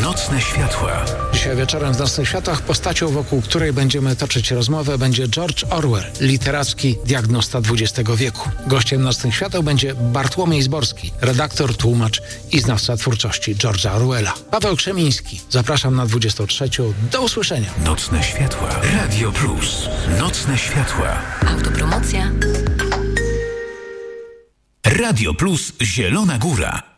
Nocne światła. Dzisiaj wieczorem w Nocnych Światłach postacią, wokół której będziemy toczyć rozmowę, będzie George Orwell, literacki diagnosta XX wieku. Gościem Nocnych Świateł będzie Bartłomiej Zborski, redaktor, tłumacz i znawca twórczości George'a Orwella. Paweł Krzemiński. Zapraszam na 23. Do usłyszenia. Nocne światła. Radio Plus. Nocne światła. Autopromocja. Radio Plus Zielona Góra.